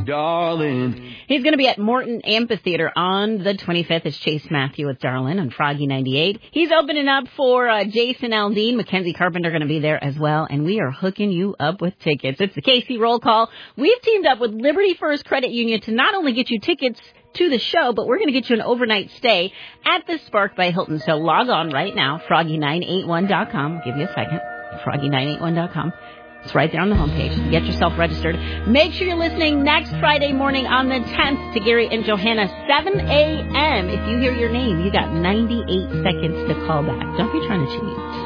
darling. He's going to be at Morton Amphitheater on the 25th. It's Chase Matthew with Darlin on Froggy 98. He's opening up for Jason Aldean. Mackenzie Carpenter going to be there as well. And we are hooking you up with tickets. It's the KC Roll Call. We've teamed up with Liberty First Credit Union to not only get you tickets to the show, but we're going to get you an overnight stay at the Spark by Hilton. So log on right now, froggy981.com. Give you a second. Froggy981.com. It's right there on the homepage. Get yourself registered. Make sure you're listening next Friday morning on the 10th to Gary and Johanna, 7 a.m. If you hear your name, you got 98 seconds to call back. Don't be trying to cheat.